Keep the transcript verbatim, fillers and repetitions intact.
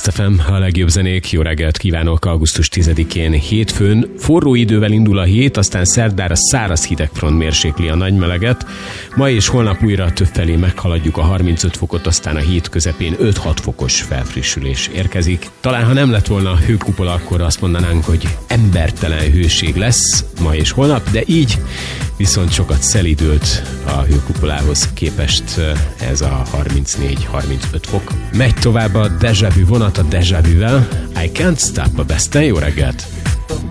ef em, a legjobb zenék. Jó reggelt kívánok! augusztus tizedikén hétfőn forró idővel indul a hét, aztán szerdára száraz hidegfront mérsékli a nagymeleget. Ma és holnap újra többfelé meghaladjuk a harmincöt fokot, aztán a hét közepén öt-hat fokos felfrissülés érkezik. Talán ha nem lett volna a hőkupola, akkor azt mondanánk, hogy embertelen hőség lesz ma és holnap, de így viszont sokat szelidült a hőkupolához képest ez a harmincnégy-harmincöt fok. Megy tovább a Deja Vu vonat a Deja Vu-vel. I Can't Stop a Besten. Jó reggelt!